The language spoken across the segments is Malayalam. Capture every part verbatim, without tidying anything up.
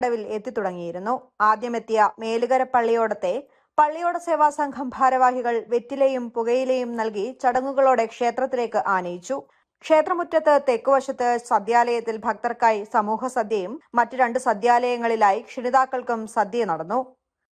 ിൽ എത്തിത്തുടങ്ങിയിരുന്നു. ആദ്യമെത്തിയ മേലുകര പള്ളിയോടത്തെ പള്ളിയോട സേവാ സംഘം ഭാരവാഹികൾ വെറ്റിലയും പുകയിലയും നൽകി ചടങ്ങുകളോടെ ക്ഷേത്രത്തിലേക്ക് ആനയിച്ചു. ക്ഷേത്രമുറ്റത്ത് തെക്കുവശത്ത് സദ്യാലയത്തിൽ ഭക്തർക്കായി സമൂഹ സദ്യയും മറ്റു രണ്ട് സദ്യാലയങ്ങളിലായി ക്ഷണിതാക്കൾക്കും സദ്യ നടന്നു.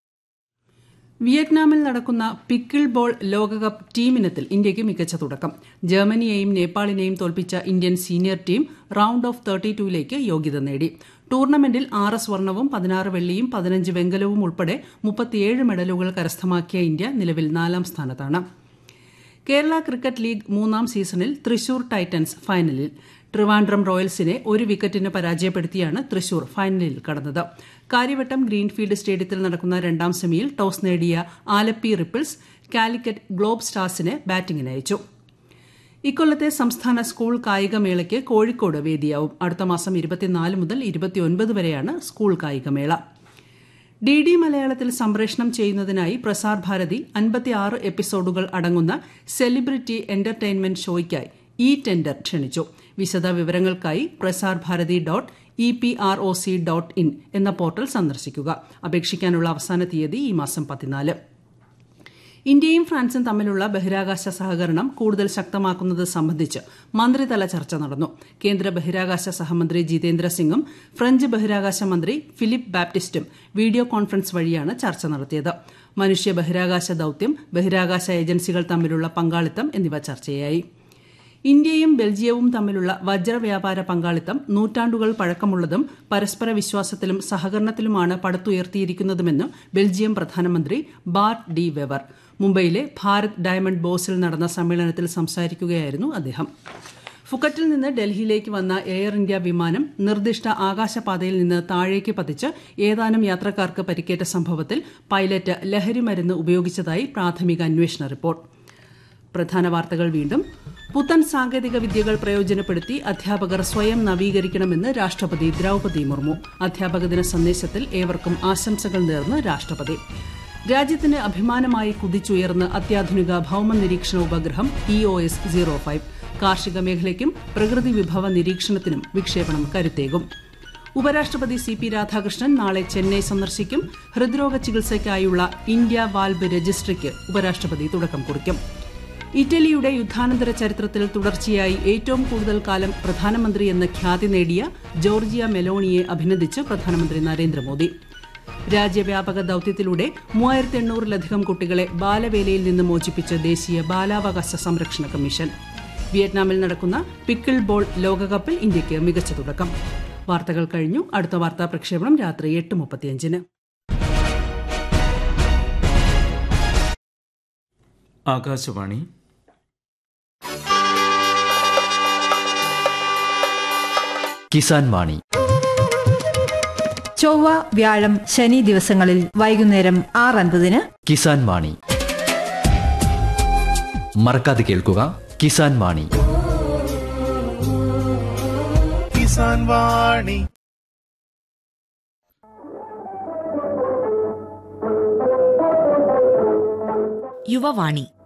വിയറ്റ്നാമിൽ നടക്കുന്ന പിക്കിൾ ബോൾ ലോകകപ്പ് ടീമിനത്തിൽ ഇന്ത്യയ്ക്ക് മികച്ച തുടക്കം. ജർമ്മനിയെയും നേപ്പാളിനെയും തോൽപ്പിച്ച Indian senior team round off thirty ടൂയിലേക്ക് യോഗ്യത നേടി. ടൂർണമെന്റിൽ ആറ് സ്വർണവും പതിനാറ് വെള്ളിയും പതിനഞ്ച് വെങ്കലവും ഉൾപ്പെടെ മുപ്പത്തിയേഴ് മെഡലുകൾ കരസ്ഥമാക്കിയ ഇന്ത്യ നിലവിൽ നാലാം സ്ഥാനത്താണ്. കേരള ക്രിക്കറ്റ് ലീഗ് മൂന്നാം സീസണിൽ തൃശൂർ ടൈറ്റൻസ് ഫൈനലിൽ. ട്രിവാൻഡ്രം റോയൽസിനെ ഒരു വിക്കറ്റിന് പരാജയപ്പെടുത്തിയാണ് തൃശൂർ ഫൈനലിൽ കടന്നത്. കാര്യവട്ടം ഗ്രീൻഫീൽഡ് സ്റ്റേഡിയത്തിൽ നടക്കുന്ന രണ്ടാം സെമിയിൽ ടോസ് നേടിയ ആലപ്പി റിപ്പിൾസ് കാലിക്കറ്റ് ഗ്ലോബ് സ്റ്റാർസിനെ ബാറ്റിംഗിനയച്ചു. ഇക്കൊല്ലത്തെ സംസ്ഥാന സ്കൂൾ കായികമേളയ്ക്ക് കോഴിക്കോട് വേദിയാവും. അടുത്ത മാസം ഇരുപത്തിനാല് മുതൽ ഇരുപത്തിയൊൻപത് വരെയാണ് സ്കൂൾ കായികമേള. ഡി ഡി മലയാളത്തിൽ സംപ്രേഷണം ചെയ്യുന്നതിനായി പ്രസാർ ഭാരതി അൻപത്തിയാറ് എപ്പിസോഡുകൾ അടങ്ങുന്ന സെലിബ്രിറ്റി എന്റർടൈൻമെന്റ് ഷോയ്ക്കായി ഇ ടെൻഡർ ക്ഷണിച്ചു. വിശദ വിവരങ്ങൾക്കായി Prasar Bharati dot E P R O C dot in എന്ന പോർട്ടൽ സന്ദർശിക്കുക. അപേക്ഷിക്കാനുള്ള അവസാന തീയതി ഈ മാസം പതിനാല്. ഇന്ത്യയും ഫ്രാൻസും തമ്മിലുള്ള ബഹിരാകാശ സഹകരണം കൂടുതൽ ശക്തമാക്കുന്നത് സംബന്ധിച്ച് മന്ത്രിതല ചർച്ച നടന്നു. കേന്ദ്ര ബഹിരാകാശ സഹമന്ത്രി ജിതേന്ദ്ര സിംഗും ഫ്രഞ്ച് ബഹിരാകാശ മന്ത്രി ഫിലിപ്പ് ബാപ്റ്റിസ്റ്റും വീഡിയോ കോൺഫറൻസ് വഴിയാണ് ചർച്ച നടത്തിയത്. മനുഷ്യ ബഹിരാകാശ ദൌത്യം, ബഹിരാകാശ ഏജൻസികൾ തമ്മിലുള്ള പങ്കാളിത്തം എന്നിവ ചർച്ചയായി. ഇന്ത്യയും ബെൽജിയവും തമ്മിലുള്ള വജ്രവ്യാപാര പങ്കാളിത്തം നൂറ്റാണ്ടുകൾ പഴക്കമുള്ളതും പരസ്പര വിശ്വാസത്തിലും സഹകരണത്തിലുമാണ് പടുത്തുയർത്തിയിരിക്കുന്നതെന്ന് ബെൽജിയം പ്രധാനമന്ത്രി ബാർട്ട് ഡി വെവർ. മുംബൈയിലെ ഭാരത് ഡയമണ്ട് ബോസിൽ നടന്ന സമ്മേളനത്തിൽ സംസാരിക്കുകയായിരുന്നു അദ്ദേഹം. ഫുക്കറ്റിൽ നിന്ന് ഡൽഹിയിലേക്ക് വന്ന എയർ ഇന്ത്യ വിമാനം നിർദ്ദിഷ്ട ആകാശപാതയിൽ നിന്ന് താഴേക്ക് പതിച്ച് ഏതാനും യാത്രക്കാർക്ക് പരിക്കേറ്റ സംഭവത്തിൽ പൈലറ്റ് ലഹരിമരുന്ന് ഉപയോഗിച്ചതായി പ്രാഥമിക അന്വേഷണ റിപ്പോർട്ട്. പ്രധാന വാർത്തകൾ വീണ്ടും. പുത്തൻ സാങ്കേതിക വിദ്യകൾ പ്രയോജനപ്പെടുത്തി അധ്യാപകർ സ്വയം നവീകരിക്കണമെന്ന് രാഷ്ട്രപതി ദ്രൌപദി മുർമു. അധ്യാപക ദിന സന്ദേശത്തിൽ ഏവർക്കും ആശംസകൾ നേർന്ന് രാഷ്ട്രപതി. രാജ്യത്തിന് അഭിമാനമായി കുതിച്ചുയർന്ന് അത്യാധുനിക ഭൌമ നിരീക്ഷണ ഉപഗ്രഹം E O S zero five. കാർഷിക മേഖലയ്ക്കും പ്രകൃതി വിഭവ നിരീക്ഷണത്തിനും വിക്ഷേപണം കരുത്തേകും. ഉപരാഷ്ട്രപതി സി പി രാധാകൃഷ്ണൻ നാളെ ചെന്നൈ സന്ദർശിക്കും. ഹൃദ്രോഗ ചികിത്സയ്ക്കായുള്ള ഇന്ത്യ വാൽവ് രജിസ്ട്രിക്ക് ഉപരാഷ്ട്രപതി തുടക്കം കുറിക്കും. ഇറ്റലിയുടെ യുദ്ധാനന്തര ചരിത്രത്തിൽ തുടർച്ചയായി ഏറ്റവും കൂടുതൽ കാലം പ്രധാനമന്ത്രി എന്ന ഖ്യാതി നേടിയ ജോർജിയ മെലോണിയെ അഭിനന്ദിച്ച് പ്രധാനമന്ത്രി നരേന്ദ്രമോദി. രാജ്യവ്യാപക ദൌത്യത്തിലൂടെ മൂവായിരത്തി എണ്ണൂറിലധികം കുട്ടികളെ ബാലവേലയിൽ നിന്ന് മോചിപ്പിച്ച് ദേശീയ ബാലാവകാശ സംരക്ഷണ കമ്മീഷൻ. വിയറ്റ്നാമിൽ നടക്കുന്ന പിക്കിൾ ബോൾ ലോകകപ്പിൽ ഇന്ത്യയ്ക്ക് മികച്ച തുടക്കം. വാർത്തകൾ കഴിഞ്ഞു. അടുത്ത വാർത്താ പ്രക്ഷേപണം രാത്രി എട്ട് മുപ്പത്തിയഞ്ചിന്. ആകാശവാണി. കിസാൻ വാണി. ചൊവ്വ, വ്യാഴം, ശനി ദിവസങ്ങളിൽ വൈകുന്നേരം ആറ് അൻപതിന് കിസാൻ വാണി. മറക്കാതെ കേൾക്കുക കിസാൻ വാണി. കിസാൻ വാണി. യുവവാണി.